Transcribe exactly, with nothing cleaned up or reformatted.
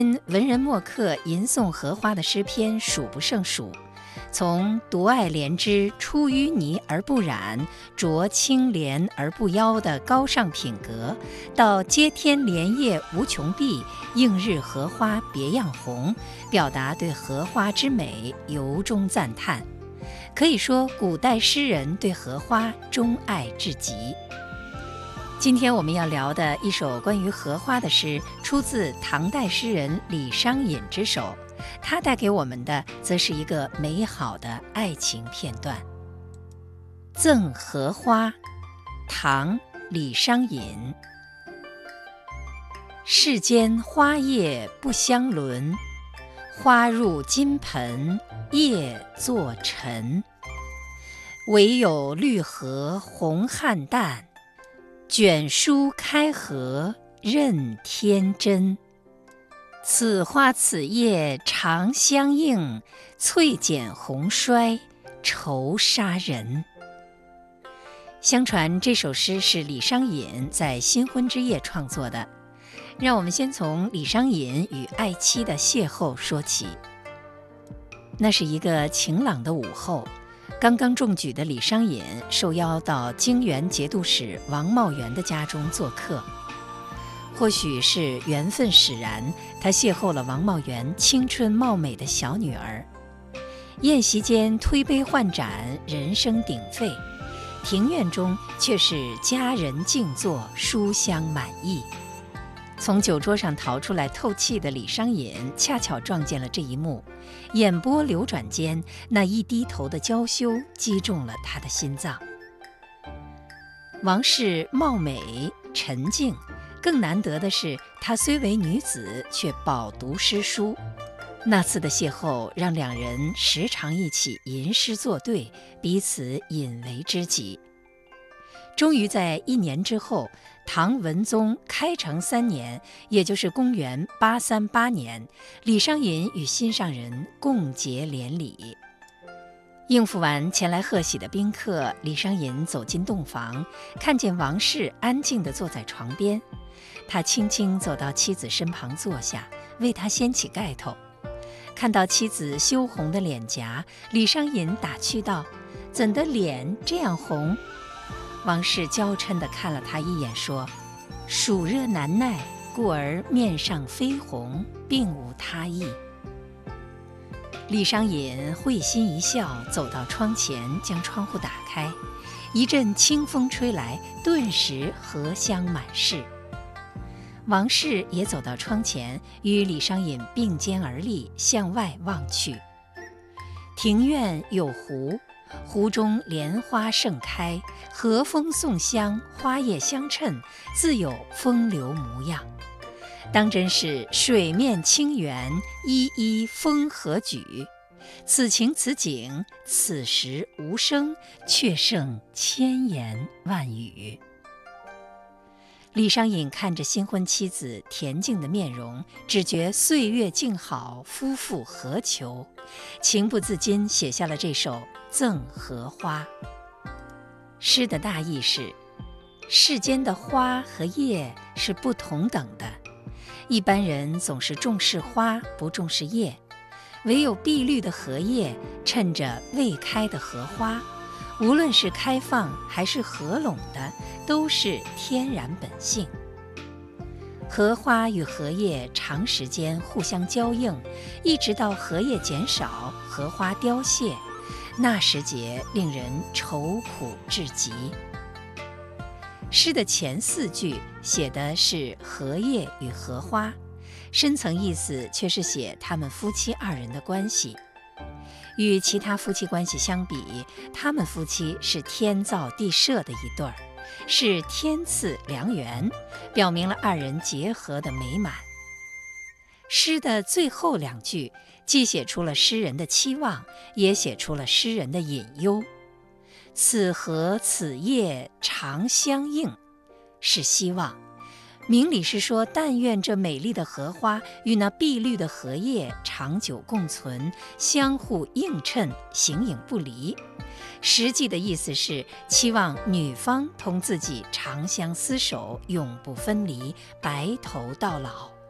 文人墨客吟诵荷花的诗篇数不胜数，从独爱莲之出淤泥而不染，濯清涟而不妖的高尚品格，到接天莲叶无穷碧，映日荷花别样红，表达对荷花之美由衷赞叹。可以说，古代诗人对荷花钟爱至极。今天我们要聊的一首关于荷花的诗，出自唐代诗人李商隐之手，他带给我们的则是一个美好的爱情片段。赠荷花，唐·李商隐。世间花叶不相伦，花入金盆叶作尘。唯有绿荷红菡萏，卷舒开合任天真。此花此叶长相映，翠剪红衰愁杀人。相传这首诗是李商隐在新婚之夜创作的。让我们先从李商隐与爱妻的邂逅说起。那是一个晴朗的午后，刚刚中举的李商隐受邀到泾原节度使王茂元的家中做客。或许是缘分使然，他邂逅了王茂元青春貌美的小女儿。宴席间推杯换盏，人声鼎沸，庭院中却是佳人静坐，书香满溢。从酒桌上逃出来透气的李商隐恰巧撞见了这一幕，眼波流转间，那一低头的娇羞击中了他的心脏。王氏貌美沉静，更难得的是她虽为女子，却饱读诗书。那次的邂逅让两人时常一起吟诗作对，彼此引为知己。终于在一年之后，唐文宗开成三年，也就是公元八三八年，李商隐与心上人共结连理。应付完前来贺喜的宾客，李商隐走进洞房，看见王氏安静地坐在床边，他轻轻走到妻子身旁坐下，为她掀起盖头。看到妻子羞红的脸颊，李商隐打趣道：“怎的脸这样红？”王氏娇嗔地看了他一眼，说：“暑热难耐，故而面上绯红，并无他意。”李商隐会心一笑，走到窗前，将窗户打开，一阵清风吹来，顿时荷香满室。王氏也走到窗前，与李商隐并肩而立，向外望去。庭院有湖，湖中莲花盛开，和风送香，花叶相衬，自有风流模样。当真是水面清源，依依风和举。此情此景，此时无声，却胜千言万语。李商隐看着新婚妻子恬静的面容，只觉岁月静好，夫复何求，情不自禁写下了这首《赠荷花》。诗的大意是：世间的花和叶是不同等的，一般人总是重视花，不重视叶，唯有碧绿的荷叶衬着未开的荷花，无论是开放还是合拢的，都是天然本性。荷花与荷叶长时间互相交映，一直到荷叶减少，荷花凋谢，那时节令人愁苦至极。诗的前四句写的是荷叶与荷花，深层意思却是写他们夫妻二人的关系。与其他夫妻关系相比，他们夫妻是天造地设的一对儿，是天赐良缘，表明了二人结合的美满。诗的最后两句既写出了诗人的期望，也写出了诗人的隐忧。此荷此叶长相映，是希望，明理是说，但愿这美丽的荷花与那碧绿的荷叶长久共存，相互映衬，形影不离。实际的意思是期望女方同自己长相厮守，永不分离，白头到老。